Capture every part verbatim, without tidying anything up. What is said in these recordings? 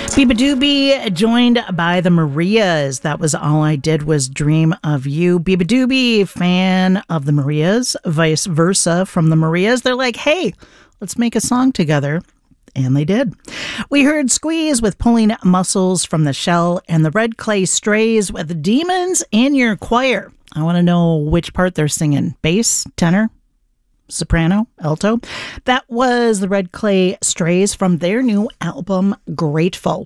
Biba Doobie joined by the Marias. That was All I Did Was Dream of You. Biba Doobie, fan of the Marias, vice versa from the Marias. They're like, hey, let's make a song together. And they did. We heard Squeeze with Pulling Muscles from the Shell and the Red Clay Strays with Demons in Your Choir. I want to know which part they're singing. Bass, tenor, soprano, alto. That was the Red Clay Strays from their new album, Grateful.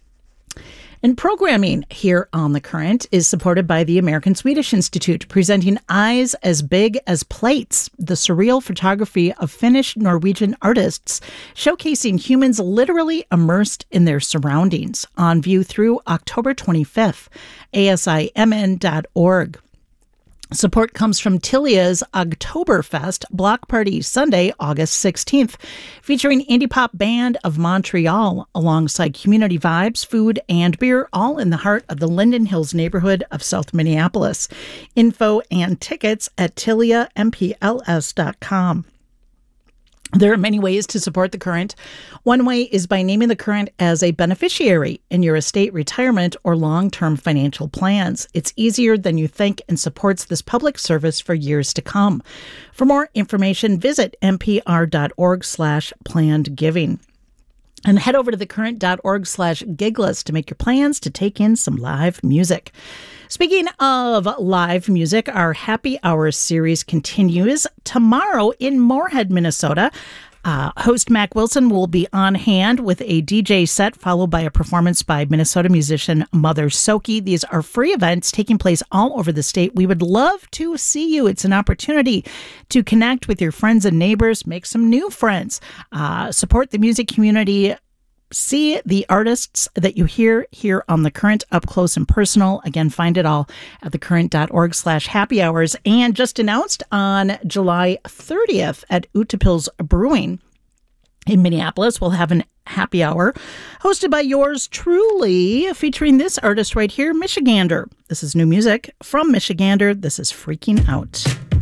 And programming here on The Current is supported by the American Swedish Institute, presenting Eyes as Big as Plates, the surreal photography of Finnish Norwegian artists, showcasing humans literally immersed in their surroundings, on view through October twenty-fifth, A S I M N dot org. Support comes from Tilia's Oktoberfest Block Party Sunday, August sixteenth, featuring Indie Pop Band of Montreal alongside community vibes, food, and beer, all in the heart of the Linden Hills neighborhood of South Minneapolis. Info and tickets at tilia m p l s dot com. There are many ways to support The Current. One way is by naming The Current as a beneficiary in your estate, retirement, or long-term financial plans. It's easier than you think and supports this public service for years to come. For more information, visit npr.org slash planned giving. And head over to thecurrent.org slash gigless to make your plans to take in some live music. Speaking of live music, our Happy Hour series continues tomorrow in Moorhead, Minnesota. Uh, host Mac Wilson will be on hand with a D J set, followed by a performance by Minnesota musician Mother Soki. These are free events taking place all over the state. We would love to see you. It's an opportunity to connect with your friends and neighbors, make some new friends, uh, support the music community, see the artists that you hear here on The Current up close and personal. Again, find it all at thecurrent.org slash happy hours. And just announced on July thirtieth at Utapils Brewing in Minneapolis, we'll have an happy hour hosted by yours truly, featuring this artist right here, Michigander. This is new music from Michigander. This is Freaking Out.